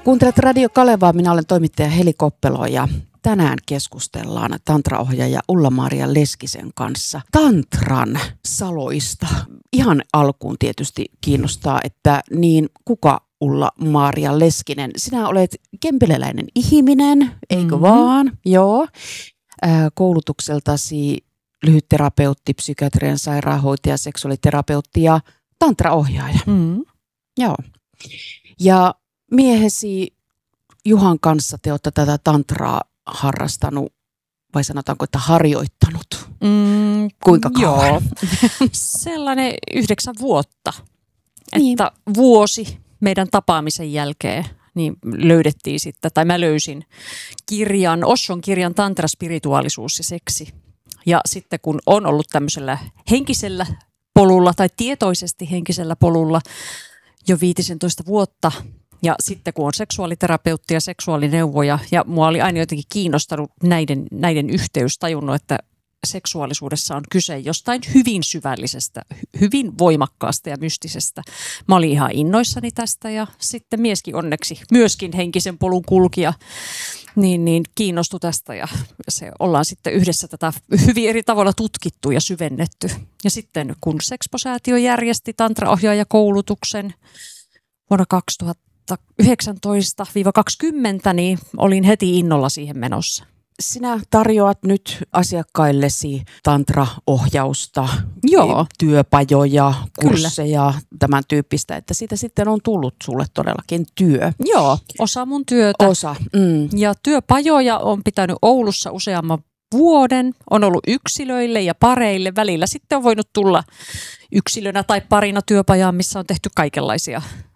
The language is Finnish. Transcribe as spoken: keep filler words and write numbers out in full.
Kuuntelet Radio Kalevaa, minä olen toimittaja Heli Koppelo ja tänään keskustellaan tantraohjaaja Ulla-Maria Leskisen kanssa tantran saloista. Ihan alkuun tietysti kiinnostaa, että niin kuka Ulla-Maria Leskinen? Sinä olet kempeleläinen ihminen, eikö mm-hmm. vaan? Joo. Koulutukseltasi lyhytterapeutti, psykiatrian sairaanhoitaja, seksuaaliterapeutti ja tantraohjaaja. Mm-hmm. Joo. Ja miehesi Juhan kanssa te olette tätä tantraa harrastanut, vai sanotaanko, että harjoittanut? Mm, Kuinka kauan? Joo. Sellainen yhdeksän vuotta. Niin. Että vuosi meidän tapaamisen jälkeen niin löydettiin sitten, tai mä löysin kirjan, Oshon kirjan Tantra, spirituaalisuus ja seksi. Ja sitten kun on ollut tämmöisellä henkisellä polulla tai tietoisesti henkisellä polulla jo viisitoista vuotta, ja sitten kun on seksuaaliterapeutti ja seksuaalineuvoja, ja mua oli aina jotenkin kiinnostanut näiden, näiden yhteys, tajunnut, että seksuaalisuudessa on kyse jostain hyvin syvällisestä, hyvin voimakkaasta ja mystisestä. Mä olin ihan innoissani tästä ja sitten mieskin onneksi, myöskin henkisen polun kulkija, niin, niin kiinnostui tästä ja se ollaan sitten yhdessä tätä hyvin eri tavalla tutkittu ja syvennetty. Ja sitten kun Sexpo-säätiö järjesti tantraohjaajakoulutuksen vuonna kaksituhattayhdeksäntoista kaksikymmentä, niin olin heti innolla siihen menossa. Sinä tarjoat nyt asiakkaillesi tantraohjausta, Joo. työpajoja, kursseja, Kyllä. tämän tyyppistä, että siitä sitten on tullut sulle todellakin työ. Joo, osa mun työtä. Osa. Mm. Ja työpajoja on pitänyt Oulussa useamman vuoden, on ollut yksilöille ja pareille. Välillä sitten on voinut tulla yksilönä tai parina työpajaan, missä on tehty kaikenlaisia